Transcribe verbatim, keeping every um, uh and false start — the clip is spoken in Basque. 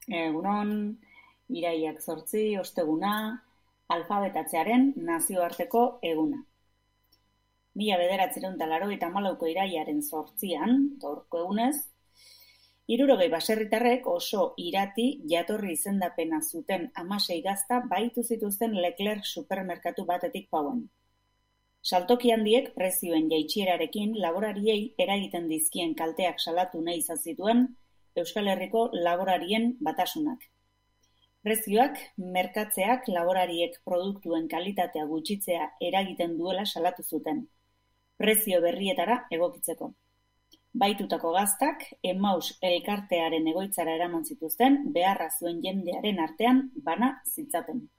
Egunon, iraiak zortzi, osteguna, alfabetatzearen nazioarteko eguna. Mila bederatziehun eta laurogeita hamalauko iraiaren zortzian, gaurko egunez, hirurogei baserritarrek oso irati jatorri izendapena zuten hamasei gazta baitu zituzten Leclerc supermerkatu batetik pauen. Saltoki handiek prezioen jaitsierarekin laborariei eragiten dizkien kalteak salatu nahi izan zituen Euskal Herriko laborarien batasunak. Prezioak merkatzeak laborariek produktuen kalitatea gutxitzea eragiten duela salatu zuten, prezio berrietara egokitzeko. Baitutako gaztak Emmaus elkartearen egoitzara eraman zituzten beharra zuen jendearen artean bana zitzaten.